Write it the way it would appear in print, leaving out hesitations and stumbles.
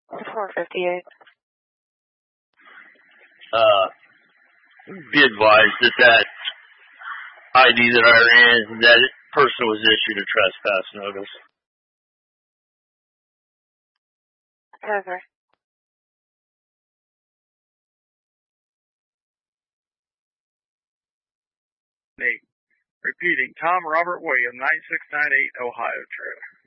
458. Be advised that ID that I ran, that person was issued a trespass notice. Okay. Nate. Repeating, Tom Robert William, 9698 Ohio Trail.